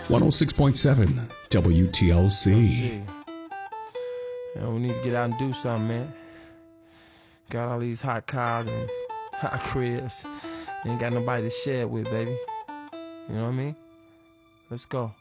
106.7 WTLC. Yeah, we need to get out and do something, man. Got all these hot cars and hot cribs. Ain't got nobody to share it with, baby. You know what I mean? Let's go.